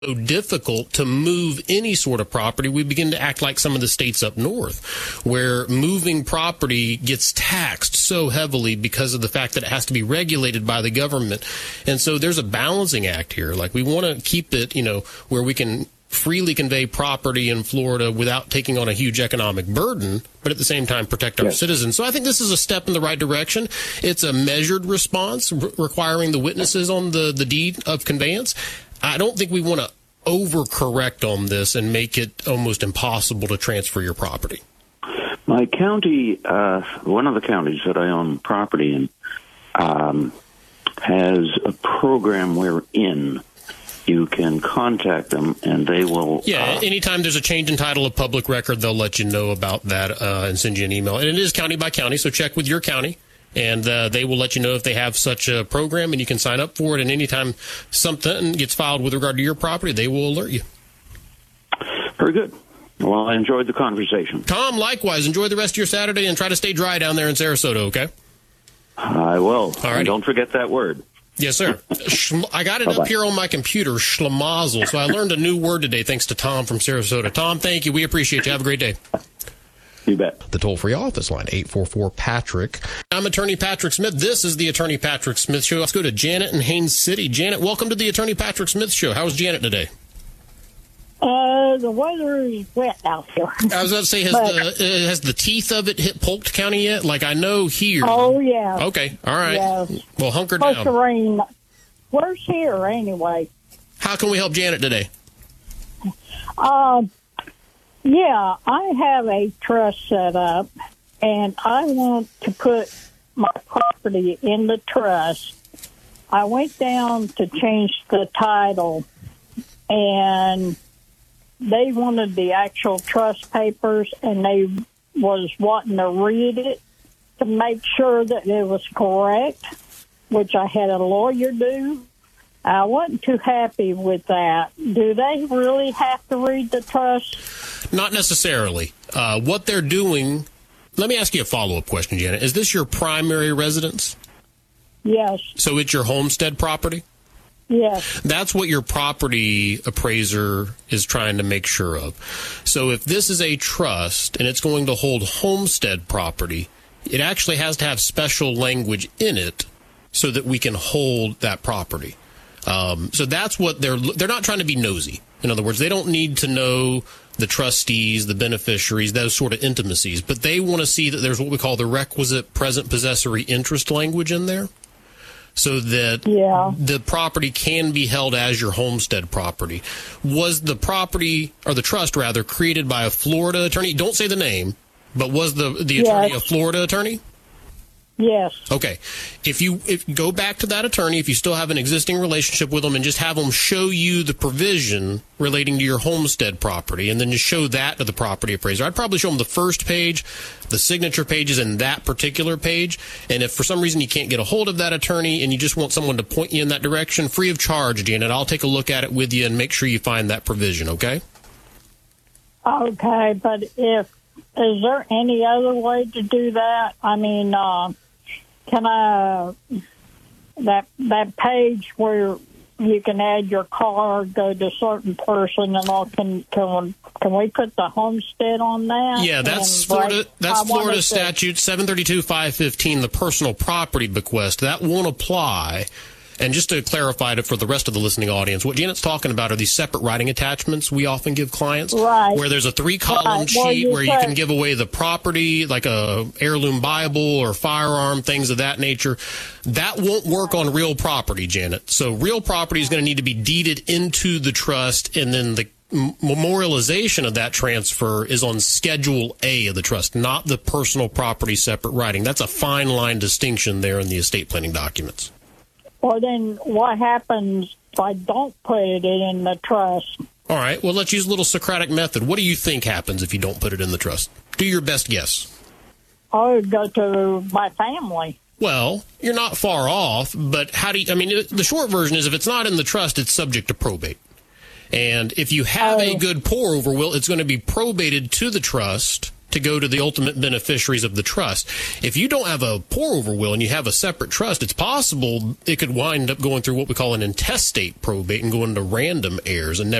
so difficult to move any sort of property, we begin to act like some of the states up north, where moving property gets taxed so heavily because of the fact that it has to be regulated by the government. And so there's a balancing act here. Like, we want to keep it, where we can freely convey property in Florida without taking on a huge economic burden, but at the same time protect our citizens. So I think this is a step in the right direction. It's a measured response requiring the witnesses on the deed of conveyance. I don't think we want to overcorrect on this and make it almost impossible to transfer your property. My county, one of the counties that I own property in, has a program wherein you can contact them and they will... anytime there's a change in title of public record, they'll let you know about that and send you an email. And it is county by county, so check with your county. And they will let you know if they have such a program, and you can sign up for it. And anytime something gets filed with regard to your property, they will alert you. Very good. Well, I enjoyed the conversation. Tom, likewise. Enjoy the rest of your Saturday and try to stay dry down there in Sarasota, okay? I will. All right. Don't forget that word. Yes, sir. I got it up here on my computer, schlemazel. So I learned a new word today thanks to Tom from Sarasota. Tom, thank you. We appreciate you. Have a great day. You bet. The toll-free office line, 844-PATRICK. I'm Attorney Patrick Smith. This is the Attorney Patrick Smith Show. Let's go to Janet in Haines City. Janet, welcome to the Attorney Patrick Smith Show. How's Janet today? The weather is wet out here. I was about to say, has the teeth of it hit Polk County yet? Like, I know here. Oh, yeah. Okay, all right. Yes. Well, hunker down. Supposed to rain. Where's here, anyway? How can we help Janet today? Yeah, I have a trust set up, and I want to put my property in the trust. I went down to change the title, and they wanted the actual trust papers, and they was wanting to read it to make sure that it was correct, which I had a lawyer do. I wasn't too happy with that. Do they really have to read the trust? Not necessarily. What they're doing, let me ask you a follow-up question, Janet. Is this your primary residence? Yes. So it's your homestead property? Yes. That's what your property appraiser is trying to make sure of. So if this is a trust and it's going to hold homestead property, it actually has to have special language in it so that we can hold that property. So that's what they're not trying to be nosy. In other words, they don't need to know the trustees, the beneficiaries, those sort of intimacies, but they want to see that there's what we call the requisite present possessory interest language in there so that the property can be held as your homestead property. Was the property, or the trust rather, created by a Florida attorney? Don't say the name, but was the attorney a Florida attorney? Yes. Okay. If you go back to that attorney, if you still have an existing relationship with them, and just have them show you the provision relating to your homestead property, and then just show that to the property appraiser. I'd probably show them the first page, the signature pages in that particular page, and if for some reason you can't get a hold of that attorney and you just want someone to point you in that direction, free of charge, Janet, I'll take a look at it with you and make sure you find that provision, okay? Okay, but is there any other way to do that? I mean, can I, that page where you can add your card, go to a certain person, and all, can we put the homestead on that? Yeah, that's Florida statute 732-515, the personal property bequest. That won't apply. And just to clarify it for the rest of the listening audience, what Janet's talking about are these separate writing attachments we often give clients, where there's a 3-column sheet where you can give away the property, like a heirloom Bible or firearm, things of that nature. That won't work on real property, Janet. So real property is going to need to be deeded into the trust, and then the memorialization of that transfer is on Schedule A of the trust, not the personal property separate writing. That's a fine line distinction there in the estate planning documents. Well, then what happens if I don't put it in the trust? All right. Well, let's use a little Socratic method. What do you think happens if you don't put it in the trust? Do your best guess. I would go to my family. Well, you're not far off, but the short version is if it's not in the trust, it's subject to probate. And if you have a good pour-over will, it's going to be probated to the trust, to go to the ultimate beneficiaries of the trust. If you don't have a pour-over will and you have a separate trust, it's possible it could wind up going through what we call an intestate probate and go into random heirs and